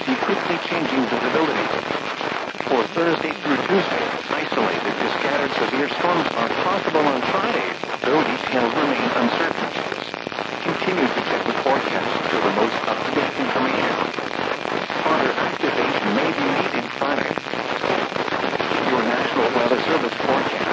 see quickly changing visibility. For Thursday through Tuesday, isolated to scattered severe storms are possible on Fridays, though details remain uncertain. Continued